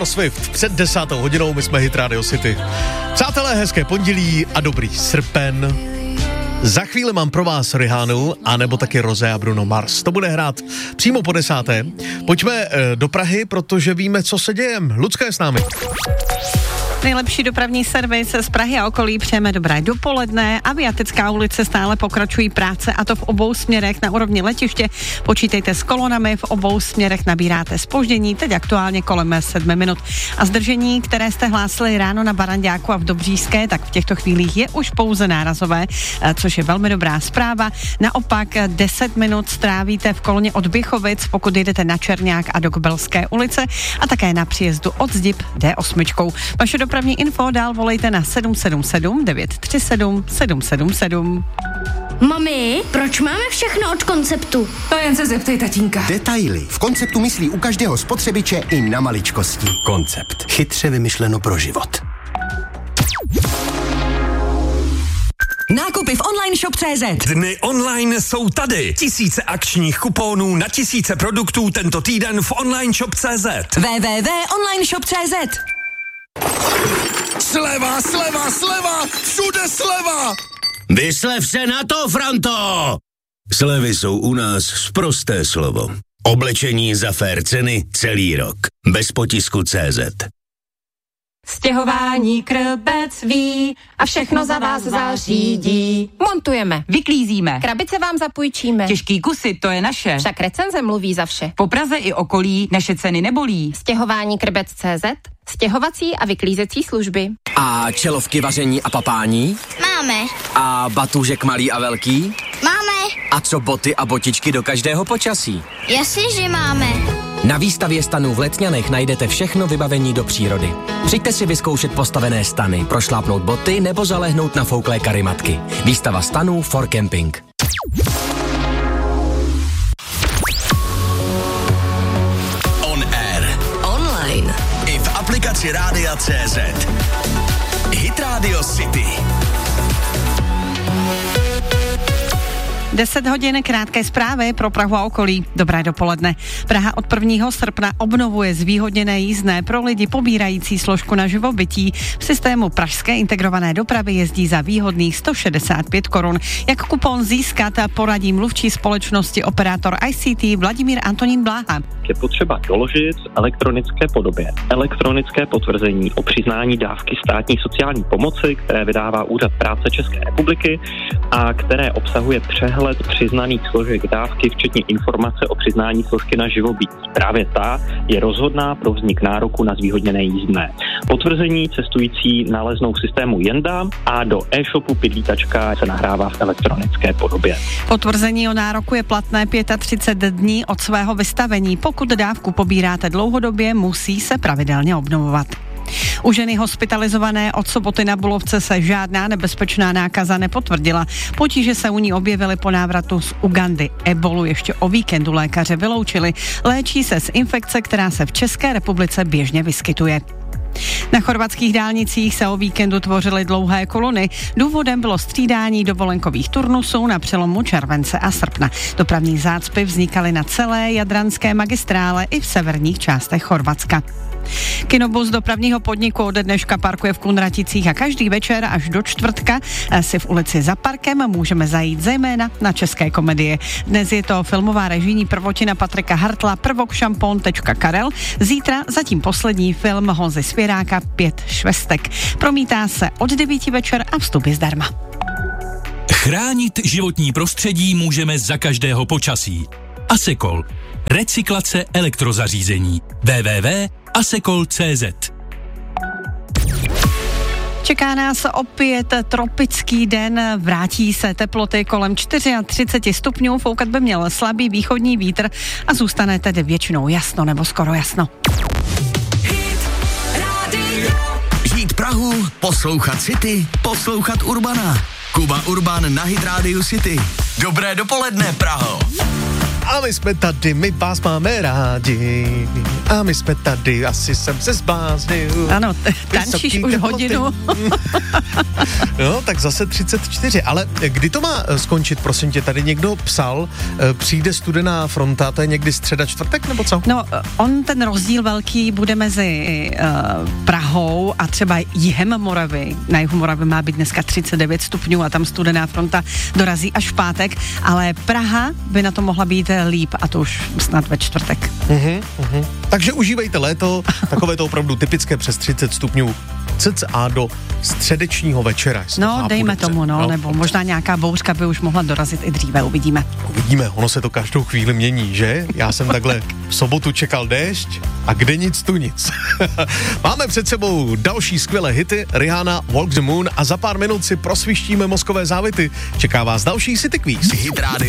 Taylor Swift před 10. hodinou, my jsme Hit Radio City. Přátelé, hezké pondělí a dobrý srpen. Za chvíli mám pro vás Rihannu, anebo taky Rosé a Bruno Mars. To bude hrát přímo po 10. Pojďme do Prahy, protože víme, co se děje. Lucka je s námi. Nejlepší dopravní servis z Prahy a okolí přejeme dobré dopoledne. Aviatická ulice stále pokračují práce, a to v obou směrech na úrovni letiště. Počítejte s kolonami, v obou směrech nabíráte zpoždění, teď aktuálně kolem 7 minut. A zdržení, které jste hlásili ráno na Baranďáku a v Dobříšské, tak v těchto chvílích je už pouze nárazové, což je velmi dobrá zpráva. Naopak 10 minut strávíte v koloně od Běchovic, pokud jdete na Černák a do Kbelské ulice, a také na příjezdu od Zdib D8. Vaše dopravní info dál volejte na 777 937 777. Mami, proč máme všechno od Konceptu? To jen se zeptej tatínka. Detaily. V Konceptu myslí u každého spotřebiče i na maličkosti. Koncept. Chytře vymyšleno pro život. Nákupy v online shop.cz. Dny online jsou tady. Tisíce akčních kuponů na tisíce produktů tento týden v online shop.cz. www.onlineshop.cz. Sleva, sleva, sleva! Všude sleva! Vyslev se na to, Franto! Slevy jsou u nás sprosté slovo. Oblečení za fér ceny celý rok. Bez potisku CZ. Stěhování Krbec ví a všechno za vás zařídí. Montujeme, Vyklízíme. krabice vám zapůjčíme. Těžký kusy, to je naše. Však recenze mluví za vše. Po Praze i okolí naše ceny nebolí. Stěhování Krbec.cz, stěhovací a vyklízecí služby. A čelovky vaření a papání? Máme. A batůžek malý a velký? Máme. A co boty a botičky do každého počasí? Jasně, že máme. Na výstavě stanů v Letňanech najdete všechno vybavení do přírody. Přijďte si vyzkoušet postavené stany, prošlápnout boty nebo zalehnout na fouklé karimatky. Výstava stanů for camping. On air. Online. I v aplikaci Rádia CZ. Hit Radio City. 10 hodin, krátké zprávy pro Prahu a okolí. Dobré dopoledne. Praha od 1. srpna obnovuje zvýhodněné jízdné pro lidi pobírající složku na živobytí. V systému pražské integrované dopravy jezdí za výhodných 165 korun. Jak kupon získat, poradí mluvčí společnosti operátor ICT Vladimír Antonín Bláha. Je potřeba doložit v elektronické podobě elektronické potvrzení o přiznání dávky státní sociální pomoci, které vydává Úřad práce České republiky a které obsahuje přehled přiznaných složek dávky, včetně informace o přiznání složky na živobytí. Právě ta je rozhodná pro vznik nároku na zvýhodněné jízdné. Potvrzení cestující naleznou v systému Jenda a do e-shopu Pidlítačka se nahrává v elektronické podobě. Potvrzení o nároku je platné 35 dní od svého vystavení. Pokud dávku pobíráte dlouhodobě, musí se pravidelně obnovovat. U ženy hospitalizované od soboty na Bulovce se žádná nebezpečná nákaza nepotvrdila. Potíže se u ní objevily po návratu z Ugandy. Ebolu ještě o víkendu lékaře vyloučili. Léčí se z infekce, která se v České republice běžně vyskytuje. Na chorvatských dálnicích se o víkendu tvořily dlouhé kolony. Důvodem bylo střídání dovolenkových turnusů na přelomu července a srpna. Dopravní zácpy vznikaly na celé jadranské magistrále i v severních částech Chorvatska. Kinobus dopravního podniku od dneška parkuje v Kunraticích a každý večer až do čtvrtka si v ulici za parkem můžeme zajít zejména na české komedie. Dnes je to filmová režijní prvotina Patrika Hartla Prvok šampon. Karel. Zítra zatím poslední film Honzy Svěráka 5 švestek. Promítá se od 9 večer a vstup je zdarma. Chránit životní prostředí můžeme za každého počasí. Asekol. Recyklace elektrozařízení. www.asekol.cz. Čeká nás opět tropický den, vrátí se teploty kolem 34 stupňů, foukat by měl slabý východní vítr a zůstane tedy většinou jasno nebo skoro jasno. Žít Prahu, poslouchat City, poslouchat Urbana. Kuba Urban na Hit Radio City. Dobré dopoledne, Praho. A my jsme tady, my vás máme rádi. A my jsme tady, asi jsem se zbláznil. Ano, tančíš už hodinu. No, tak zase 34. Ale kdy to má skončit, prosím tě? Tady někdo psal, přijde studená fronta, to je někdy středa, čtvrtek, nebo co? No, ten rozdíl velký bude mezi Prahou a třeba jihem Moravy. Na jihu Moravy má být dneska 39 stupňů a tam studená fronta dorazí až v pátek, ale Praha by na to mohla být líp a to už snad ve čtvrtek. Takže užívejte léto, takové to opravdu typické přes 30 stupňů cca do středečního večera. No, dejme tomu, nebo možná nějaká bouřka by už mohla dorazit i dříve, uvidíme. Uvidíme, ono se to každou chvíli mění, že? Já jsem takhle v sobotu čekal déšť a kde nic tu nic. Máme před sebou další skvělé hity, Rihanna, Walk the Moon a za pár minut si prosvištíme mozkové závity. Čeká vás další City Quiz. Hit Radio